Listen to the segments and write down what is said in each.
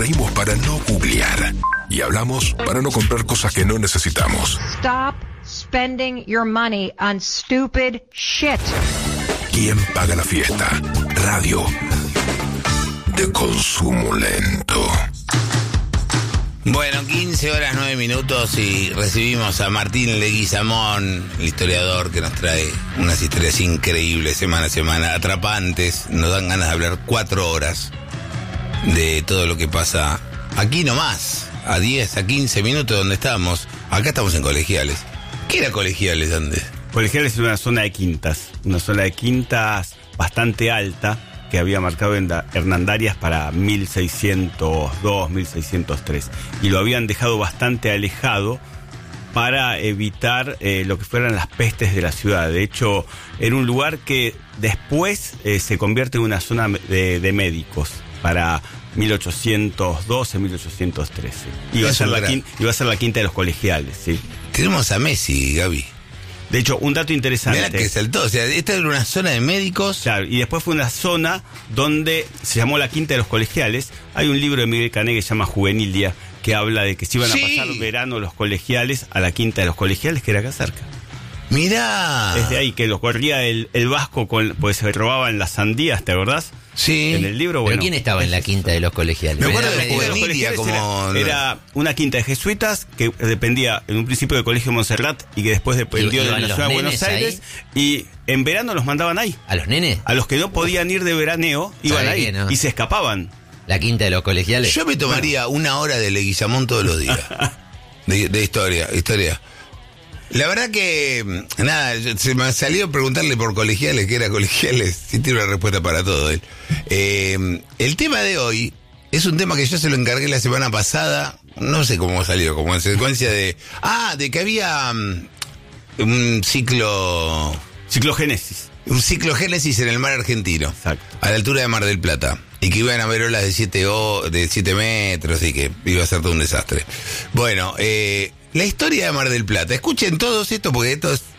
reímos para no googlear. Y hablamos para no comprar cosas que no necesitamos. Stop spending your money on stupid shit. ¿Quién paga la fiesta? Radio de consumo lento. Bueno, 15 horas 9 minutos y recibimos a Martín Leguizamón, el historiador que nos trae unas historias increíbles semana a semana, atrapantes. Nos dan ganas de hablar 4 horas de todo lo que pasa aquí nomás, a 10, a 15 minutos donde estamos. Acá estamos en Colegiales. ¿Qué era Colegiales antes? Colegiales es una zona de quintas bastante alta, que había marcado Hernandarias para 1602, 1603. Y lo habían dejado bastante alejado para evitar lo que fueran las pestes de la ciudad. De hecho, era un lugar que después se convierte en una zona de médicos para 1812, 1813. Iba a ser la quinta de los Colegiales, sí. Tenemos a Messi, Gaby. De hecho, un dato interesante. Mirá que saltó, o sea, esta era una zona de médicos. Claro, y después fue una zona donde se llamó la Quinta de los Colegiales. Hay un libro de Miguel Cané que se llama Juvenilia, que habla de que se iban a pasar verano los colegiales a la Quinta de los Colegiales, que era acá cerca. Mirá. Desde ahí, que lo corría el Vasco, pues se robaban las sandías, ¿te acordás? Sí. En el libro, bueno. ¿Pero quién estaba en la Quinta de los Colegiales? Me acuerdo de Juvenilia como... Era una quinta de jesuitas que dependía en un principio del Colegio Montserrat y que después dependió de la ciudad de Buenos Aires. Y en verano los mandaban ahí. ¿A los nenes? A los que no podían ir de veraneo, iban ahí, ¿no? Y se escapaban. La Quinta de los Colegiales. Yo me tomaría una hora de Leguizamón todos los días. de historia. La verdad que, nada, se me salió preguntarle por Colegiales, ¿qué era Colegiales? Sí tiene una respuesta para todo él. El tema de hoy es un tema que yo se lo encargué la semana pasada, no sé cómo salió, como en secuencia de que había un ciclogénesis. Un ciclogénesis en el mar argentino. Exacto. A la altura de Mar del Plata. Y que iban a haber olas de 7 metros y que iba a ser todo un desastre. Bueno, la historia de Mar del Plata. Escuchen todos esto porque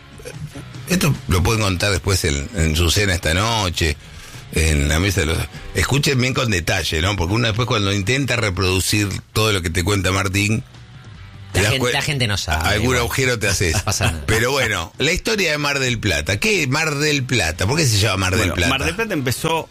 esto lo pueden contar después en su cena esta noche, en la mesa de los... Escuchen bien con detalle, ¿no? Porque uno después cuando intenta reproducir todo lo que te cuenta Martín... La gente no sabe. Algún agujero te haces. Pero bueno, la historia de Mar del Plata. ¿Qué es Mar del Plata? ¿Por qué se llama Mar del Plata? Mar del Plata empezó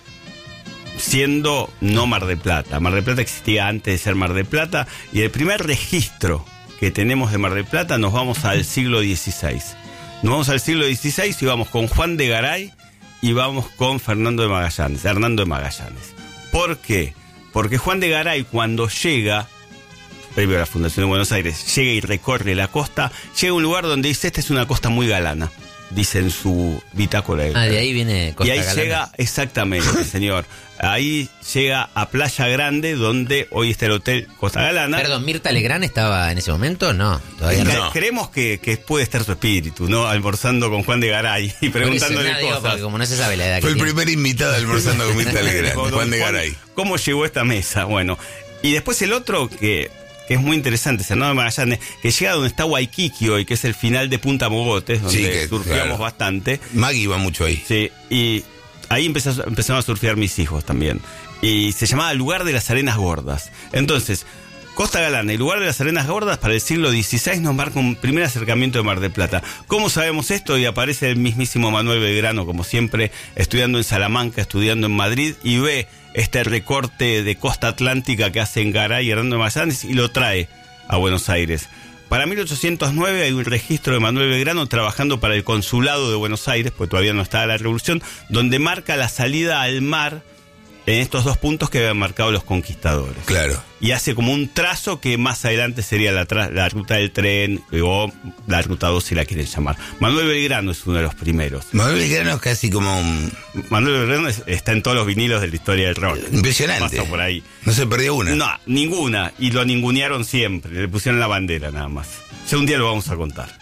siendo no Mar del Plata. Mar del Plata existía antes de ser Mar del Plata y el primer registro que tenemos de Mar del Plata nos vamos al siglo XVI. Nos vamos al siglo XVI y vamos con Juan de Garay y vamos con Hernando de Magallanes. ¿Por qué? Porque Juan de Garay cuando llega, previo a la fundación de Buenos Aires, llega y recorre la costa, llega a un lugar donde dice, esta es una costa muy galana, dice en su bitácora. De ahí viene Costa Galana. Y ahí Galana. llega, exactamente, señor. Ahí llega a Playa Grande, donde hoy está el hotel Costa Galana. Perdón, ¿Mirta Legrand estaba en ese momento? No, todavía no. Creemos que puede estar su espíritu, ¿no? Almorzando con Juan de Garay y preguntándole cosas. Porque como no se sabe la edad Fue que el tiene. primer invitado almorzando con Mirta Legrand, Juan de Garay. ¿Cómo llegó a esta mesa? Bueno, y después el otro que es muy interesante, Hernando de Magallanes, que llega donde está Waikiki hoy, que es el final de Punta Mogotes, donde surfeamos bastante. Maggie iba mucho ahí. Sí, y ahí empezaron a surfear mis hijos también. Y se llamaba Lugar de las Arenas Gordas. Entonces, Costa Galana y Lugar de las Arenas Gordas para el siglo XVI nos marca un primer acercamiento de Mar del Plata. ¿Cómo sabemos esto? Y aparece el mismísimo Manuel Belgrano, como siempre, estudiando en Salamanca, estudiando en Madrid, y ve este recorte de costa atlántica que hacen Garay y Hernando de Magallanes y lo trae a Buenos Aires. Para 1809 hay un registro de Manuel Belgrano trabajando para el consulado de Buenos Aires, pues todavía no estaba la revolución, donde marca la salida al mar en estos dos puntos que habían marcado los conquistadores. Claro. Y hace como un trazo que más adelante sería la ruta del tren, o la ruta 2 si la quieren llamar. Manuel Belgrano es uno de los primeros. Manuel Belgrano es casi como un... Manuel Belgrano está en todos los vinilos de la historia del rock. Impresionante. Pasó por ahí. No se perdió una. No, ninguna. Y lo ningunearon siempre. Le pusieron la bandera nada más. Ya un día lo vamos a contar.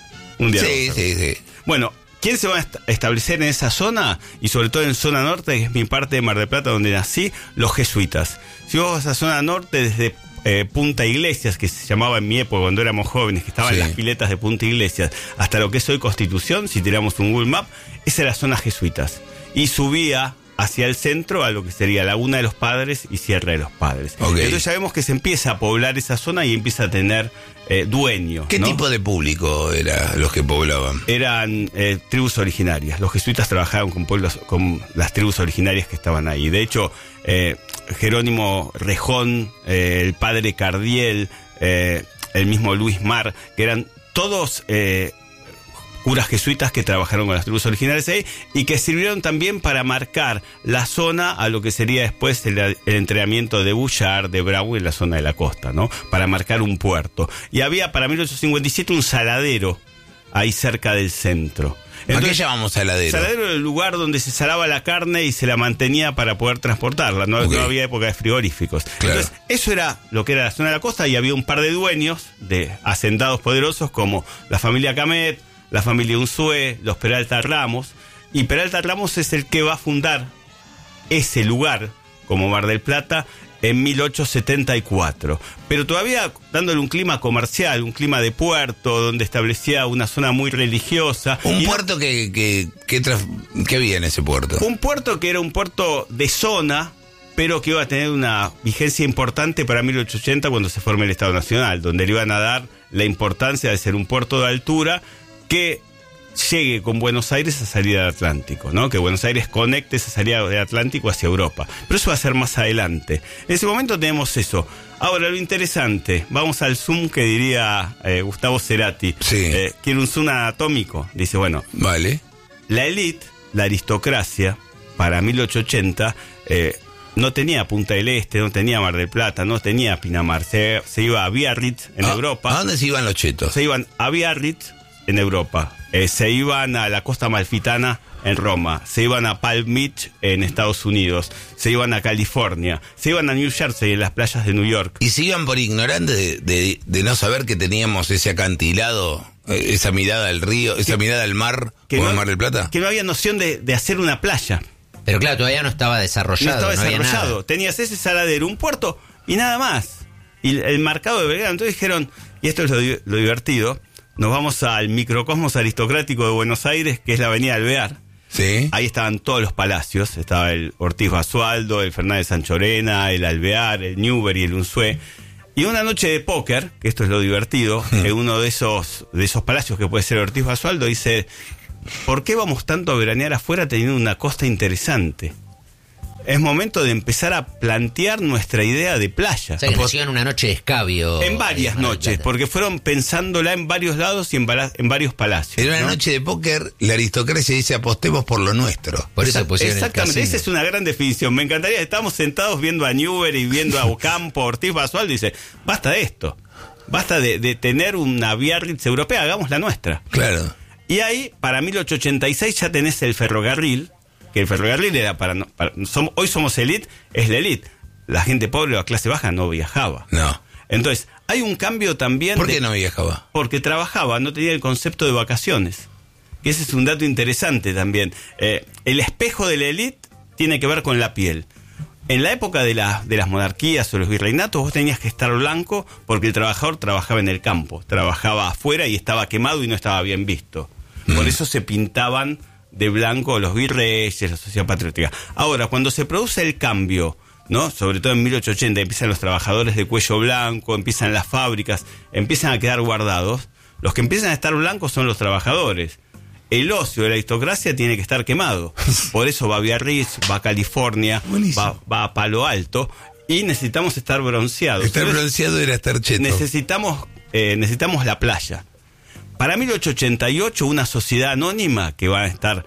Sí. Bueno, ¿quién se va a establecer en esa zona? Y sobre todo en zona norte, que es mi parte de Mar del Plata donde nací, los jesuitas. Si vos vas a zona norte, desde Punta Iglesias, que se llamaba en mi época cuando éramos jóvenes, que estaban las piletas de Punta Iglesias, hasta lo que es hoy Constitución, si tiramos un Google Map, esa era la zona jesuitas. Y subía hacia el centro, a lo que sería Laguna de los Padres y Sierra de los Padres. Okay. Entonces ya vemos que se empieza a poblar esa zona y empieza a tener dueño. ¿Qué tipo de público eran los que poblaban? Eran tribus originarias. Los jesuitas trabajaban con pueblos, con las tribus originarias que estaban ahí. De hecho, Jerónimo Rejón, el padre Cardiel, el mismo Luis Mar, que eran todos curas jesuitas que trabajaron con las tribus originales ahí y que sirvieron también para marcar la zona a lo que sería después el entrenamiento de Bouchard, de Bravo en la zona de la costa, ¿no? Para marcar un puerto. Y había para 1857 un saladero ahí cerca del centro. Entonces, ¿a qué llamamos saladero? Saladero era el lugar donde se salaba la carne y se la mantenía para poder transportarla. No había época de frigoríficos. Claro. Entonces, eso era lo que era la zona de la costa y había un par de dueños de hacendados poderosos como la familia Camet, la familia Unzué, los Peralta Ramos. Y Peralta Ramos es el que va a fundar ese lugar como Mar del Plata en 1874. Pero todavía dándole un clima comercial, un clima de puerto, donde establecía una zona muy religiosa. Un puerto que había en ese puerto. Un puerto que era un puerto de zona, pero que iba a tener una vigencia importante para 1880 cuando se forme el Estado Nacional, donde le iban a dar la importancia de ser un puerto de altura que llegue con Buenos Aires a salida del Atlántico, ¿no? Que Buenos Aires conecte esa salida del Atlántico hacia Europa. Pero eso va a ser más adelante. En ese momento tenemos eso. Ahora, lo interesante, vamos al zoom que diría Gustavo Cerati. Sí. Quiere un zoom anatómico. Dice, bueno, vale. La élite, la aristocracia, para 1880, no tenía Punta del Este, no tenía Mar del Plata, no tenía Pinamar. Se iba a Biarritz en Europa. ¿A dónde se iban los chetos? Se iban a Biarritz en Europa, se iban a la costa amalfitana en Roma, se iban a Palm Beach en Estados Unidos, se iban a California, se iban a New Jersey en las playas de New York. Y se iban por ignorantes de no saber que teníamos ese acantilado, esa mirada al río, esa mirada al mar, como el Mar del Plata. Que no había noción de hacer una playa. Pero claro, todavía no estaba desarrollado. No estaba desarrollado. Tenías ese saladero, un puerto y nada más. Y el mercado de Belgrano. Entonces dijeron, y esto es lo divertido, nos vamos al microcosmos aristocrático de Buenos Aires, que es la avenida Alvear. Sí. Ahí estaban todos los palacios. Estaba el Ortiz Basualdo, el Fernández Sanchorena, el Alvear, el Newbery, el Unzué. Y una noche de póker, que esto es lo divertido, en uno de esos palacios que puede ser Ortiz Basualdo, dice, ¿por qué vamos tanto a veranear afuera teniendo una costa interesante? Es momento de empezar a plantear nuestra idea de playa. O sea, que nos iban una noche de escabio. En varias noches, porque fueron pensándola en varios lados y en varios palacios. En una noche de póker, la aristocracia dice, apostemos por lo nuestro. Por eso pusieron exactamente, el esa es una gran definición. Me encantaría, estamos sentados viendo a Newbery y viendo a Ocampo, Ortiz Basualdo, y dice, basta de esto. Basta de tener una Biarritz europea, hagamos la nuestra. Claro. Y ahí, para 1886, ya tenés el ferrocarril, que el ferrocarril era hoy somos elite, es la elite. La gente pobre o la clase baja no viajaba. No. Entonces, hay un cambio también. ¿Por qué no viajaba? Porque trabajaba, no tenía el concepto de vacaciones. Que ese es un dato interesante también. El espejo de la elite tiene que ver con la piel. En la época de las monarquías o los virreinatos, vos tenías que estar blanco porque el trabajador trabajaba en el campo, trabajaba afuera y estaba quemado y no estaba bien visto. Por eso se pintaban de blanco los virreyes, la sociedad patriótica. Ahora, cuando se produce el cambio, ¿no? Sobre todo en 1880, empiezan los trabajadores de cuello blanco, empiezan las fábricas, empiezan a quedar guardados. Los que empiezan a estar blancos son los trabajadores. El ocio de la aristocracia tiene que estar quemado. Por eso va a Biarritz, va a California, va a Palo Alto, y necesitamos estar bronceados. Estar bronceado era estar cheto. Necesitamos la playa. Para 1888, una sociedad anónima que van a estar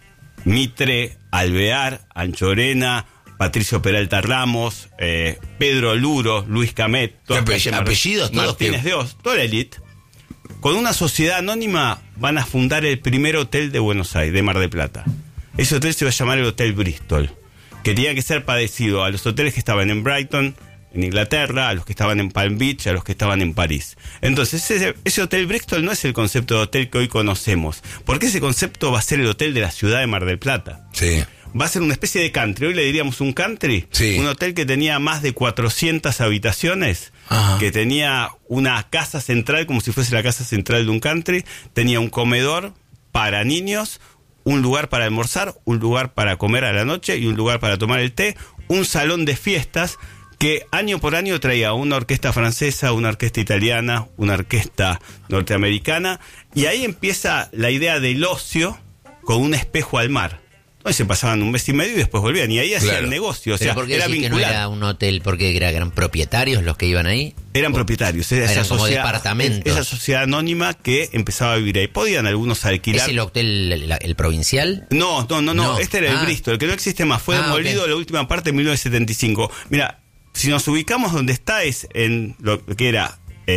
Mitre, Alvear, Anchorena, Patricio Peralta Ramos, Pedro Luro, Luis Camet, apellidos todos Martínez de Oz, toda la élite, con una sociedad anónima van a fundar el primer hotel de Buenos Aires, de Mar del Plata. Ese hotel se va a llamar el Hotel Bristol, que tenía que ser parecido a los hoteles que estaban en Brighton, en Inglaterra, a los que estaban en Palm Beach, a los que estaban en París. Entonces, ese Hotel Bristol no es el concepto de hotel que hoy conocemos, porque ese concepto va a ser el hotel de la ciudad de Mar del Plata. Sí. Va a ser una especie de country. Hoy le diríamos un country. Sí. Un hotel que tenía más de 400 habitaciones, que tenía una casa central, como si fuese la casa central de un country, tenía un comedor para niños, un lugar para almorzar, un lugar para comer a la noche y un lugar para tomar el té, un salón de fiestas que año por año traía una orquesta francesa, una orquesta italiana, una orquesta norteamericana, y ahí empieza la idea del ocio con un espejo al mar. Entonces se pasaban un mes y medio y después volvían, y ahí hacían negocio, o sea, ¿por qué era decís vincular. que no era un hotel? ¿Porque eran propietarios los que iban ahí? Eran propietarios, eran como departamentos. Esa sociedad anónima que empezaba a vivir ahí. Podían algunos alquilar. ¿Es el hotel el provincial? No, este era el Bristol, que no existe más, fue demolido la última parte en 1975. Mira, si nos ubicamos donde está es en lo que era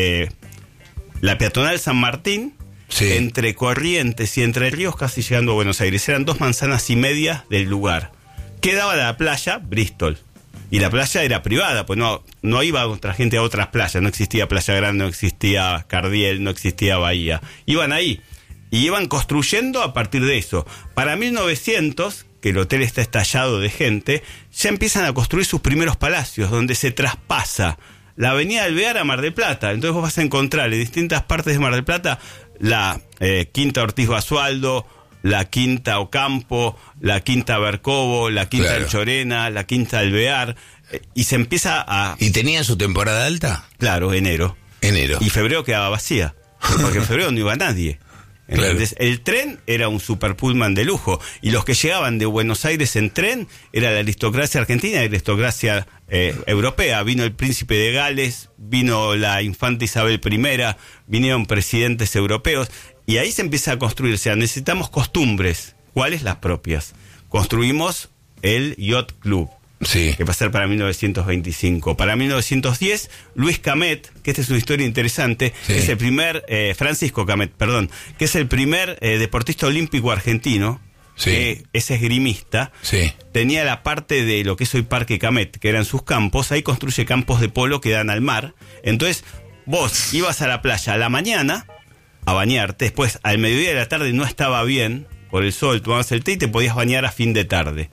la peatonal San Martín, entre Corrientes y Entre Ríos, casi llegando a Buenos Aires. Eran 2 manzanas y media del lugar. Quedaba la playa Bristol. Y la playa era privada, pues no iba otra gente a otras playas. No existía Playa Grande, no existía Cardiel, no existía Bahía. Iban ahí. Y iban construyendo a partir de eso. Para 1900, que el hotel está estallado de gente, ya empiezan a construir sus primeros palacios, donde se traspasa la avenida Alvear a Mar del Plata. Entonces vos vas a encontrar en distintas partes de Mar del Plata la Quinta Ortiz Basualdo, la Quinta Ocampo, la Quinta Bercobo, la Quinta El Chorena, la Quinta Alvear, y se empieza a... ¿Y tenían su temporada alta? Claro, enero. Y febrero quedaba vacía, porque en febrero no iba nadie. Entonces, el tren era un super pullman de lujo, y los que llegaban de Buenos Aires en tren era la aristocracia argentina y la aristocracia europea. Vino el príncipe de Gales, vino la infanta Isabel I, vinieron presidentes europeos, y ahí se empieza a construir. O sea, necesitamos costumbres. ¿Cuáles? Las propias. Construimos el Yacht Club, que va a ser para 1925. Para 1910, Luis Camet, que esta es una historia interesante, es el primer, Francisco Camet, perdón, que es el primer deportista olímpico argentino, que es esgrimista, tenía la parte de lo que es hoy Parque Camet, que eran sus campos. Ahí construye campos de polo que dan al mar. Entonces, vos ibas a la playa a la mañana a bañarte, después al mediodía de la tarde no estaba bien por el sol, tomabas el té y te podías bañar a fin de tarde.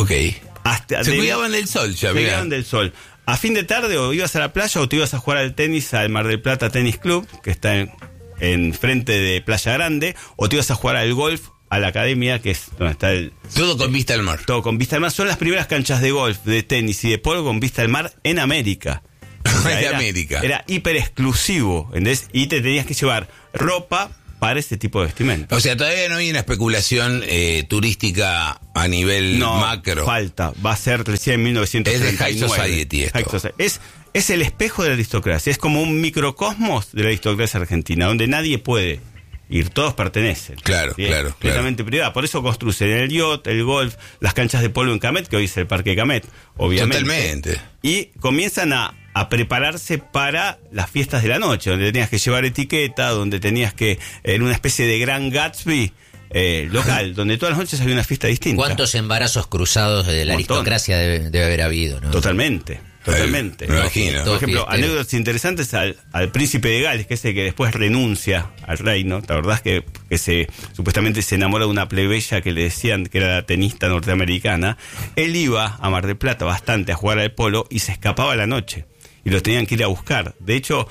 Se cuidaban del sol, ya. Se cuidaban del sol. A fin de tarde o ibas a la playa o te ibas a jugar al tenis al Mar del Plata Tenis Club, que está en frente de Playa Grande, o te ibas a jugar al golf a la academia, que es donde está el... Todo con vista al mar. Todo con vista al mar. Son las primeras canchas de golf, de tenis y de polo con vista al mar en América. O sea, era hiper exclusivo, ¿entendés? Y te tenías que llevar ropa para este tipo de vestimenta. O sea, todavía no hay una especulación turística a nivel macro. Falta. Va a ser recién en 1939. Es de High Society esto. Es el espejo de la aristocracia. Es como un microcosmos de la aristocracia argentina, donde nadie puede ir, todos pertenecen. Claro. Completamente privada. Por eso construyen el yacht, el golf, las canchas de polo en Camet, que hoy es el Parque Camet, obviamente. Totalmente. Y comienzan a prepararse para las fiestas de la noche, donde tenías que llevar etiqueta, donde tenías que, en una especie de gran Gatsby local, donde todas las noches había una fiesta distinta. ¿Cuántos embarazos cruzados de la aristocracia debe haber habido, ¿no? Totalmente. Me imagino. Por ejemplo, anécdotas interesantes al príncipe de Gales, que es el que después renuncia al reino. La verdad es que supuestamente se enamora de una plebeya que le decían que era la tenista norteamericana. Él iba a Mar del Plata bastante a jugar al polo y se escapaba a la noche. Y lo tenían que ir a buscar. De hecho,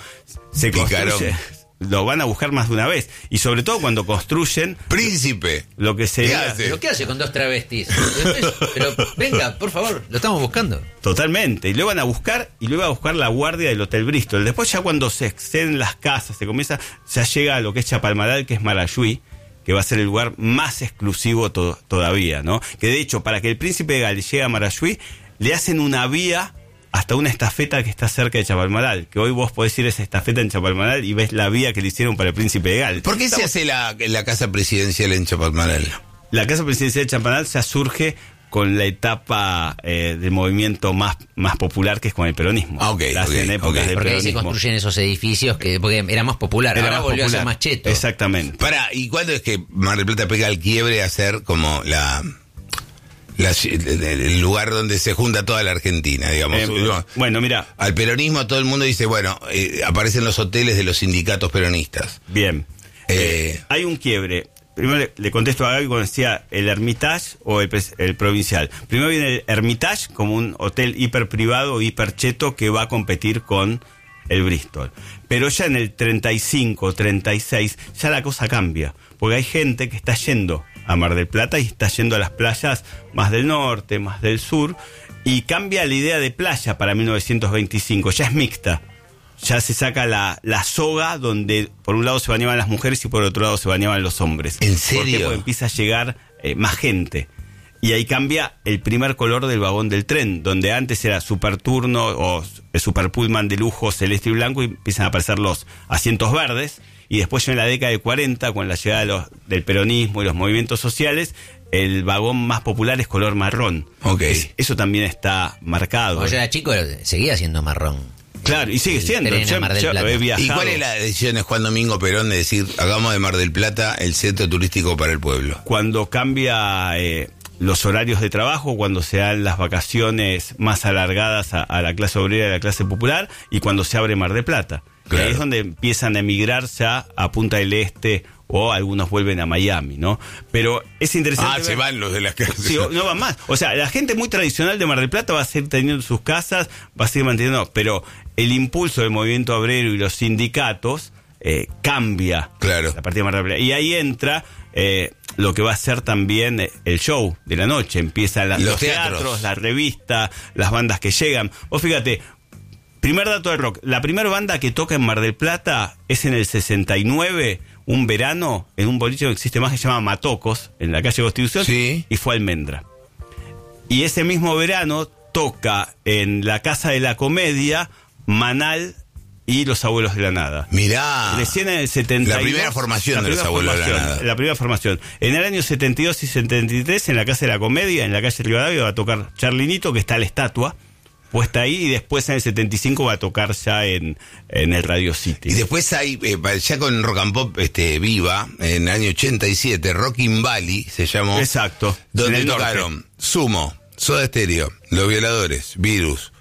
lo van a buscar más de una vez. Y sobre todo cuando construyen... ¡Príncipe! Lo que se ¿Pero qué hace con 2 travestis? Pero venga, por favor, lo estamos buscando. Totalmente. Y lo van a buscar, y lo iba a buscar la guardia del Hotel Bristol. Después ya cuando se exceden las casas, ya llega a lo que es Chapalmalal, que es Marayuí, que va a ser el lugar más exclusivo todavía, ¿no? Que de hecho, para que el príncipe de Gales llegue a Marayuí, le hacen una vía hasta una estafeta que está cerca de Chapalmalal, que hoy vos podés ir a esa estafeta en Chapalmalal y ves la vía que le hicieron para el príncipe de Gales. ¿Por qué se hace la casa presidencial en Chapalmalal? La casa presidencial de Chapalmalal ya surge con la etapa del movimiento más popular, que es con el peronismo. Porque ahí se construyen esos edificios porque era más popular, ahora volvió a ser más cheto. Exactamente. ¿Y cuándo es que Mar del Plata pega el quiebre a ser como el lugar donde se junta toda la Argentina, digamos? Bueno, mira, al peronismo todo el mundo dice, aparecen los hoteles de los sindicatos peronistas. Bien. Hay un quiebre. Primero le contesto a Gaby cuando decía el Hermitage o el Provincial. Primero viene el Hermitage como un hotel hiper privado, hiper cheto, que va a competir con el Bristol. Pero ya en el 35, 36, ya la cosa cambia. Porque hay gente que está yendo a Mar del Plata y está yendo a las playas más del norte, más del sur, y cambia la idea de playa para 1925, ya es mixta. Ya se saca la soga donde por un lado se bañaban las mujeres y por otro lado se bañaban los hombres. ¿En serio? ¿Por qué? Porque empieza a llegar más gente. Y ahí cambia el primer color del vagón del tren, donde antes era Super Turno o el Super Pullman de lujo celeste y blanco, y empiezan a aparecer los asientos verdes. Y después ya en la década de 40, con la llegada del peronismo y los movimientos sociales, el vagón más popular es color marrón. Okay. Eso también está marcado. Cuando yo era chico seguía siendo marrón. Claro, y sigue siendo. Yo he viajado. ¿Y cuál es la decisión de Juan Domingo Perón de decir, hagamos de Mar del Plata el centro turístico para el pueblo? Cuando cambia los horarios de trabajo, cuando se dan las vacaciones más alargadas a la clase obrera y a la clase popular, y cuando se abre Mar del Plata. Claro. Ahí es donde empiezan a emigrar ya a Punta del Este, o algunos vuelven a Miami, ¿no? Pero es interesante. Se van los de las casas. Sí, no van más. O sea, la gente muy tradicional de Mar del Plata va a seguir teniendo sus casas, va a seguir manteniendo, pero el impulso del movimiento obrero y los sindicatos cambia. Claro. A partir de Mar del Plata. Y ahí entra lo que va a ser también el show de la noche. Empiezan los teatros, la revista, las bandas que llegan. Vos fíjate, primer dato de rock. La primera banda que toca en Mar del Plata es en el 69, un verano, en un boliche que no existe más, que se llama Matocos, en la calle Constitución, sí. Y fue Almendra. Y ese mismo verano toca en la Casa de la Comedia Manal y Los Abuelos de la Nada. Mirá. Recién en el 72. La primera formación de Los Abuelos de la Nada. La primera formación. En el año 72 y 73, en la Casa de la Comedia, en la calle Rivadavia, va a tocar Charlinito, que está la estatua puesta ahí, y después en el 75 va a tocar ya en el Radio City. Y después hay, ya con Rock and Pop Viva, en el año 87, Rockin' Valley se llamó. Exacto. Donde tocaron Sumo, Soda Stereo, Los Violadores, Virus.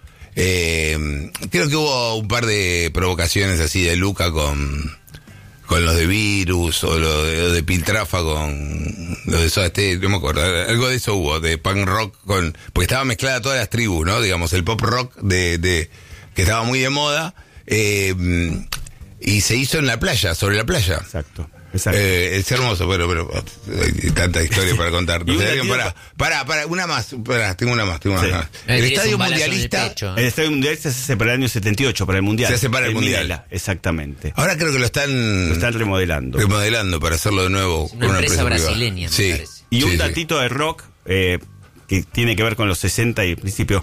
Creo que hubo un par de provocaciones así de Luca con los de Virus, o lo de Piltrafa con lo de Soda Stereo, no me acuerdo, algo de eso hubo, de punk rock porque estaba mezclada todas las tribus, ¿no? Digamos, el pop rock que estaba muy de moda, y se hizo en la playa, sobre la playa. Exacto. Es hermoso, pero hay tanta historia para contar. Para, una más, tengo una más. El Estadio Mundialista. El Estadio Mundialista se hace para el año 78, para el Mundial. Se hace para el Mundial. Minela, exactamente. Ahora creo que lo están remodelando. Remodelando para hacerlo de nuevo. Una empresa brasileña, me parece. Y un datito de rock que tiene que ver con los 60 y el principio.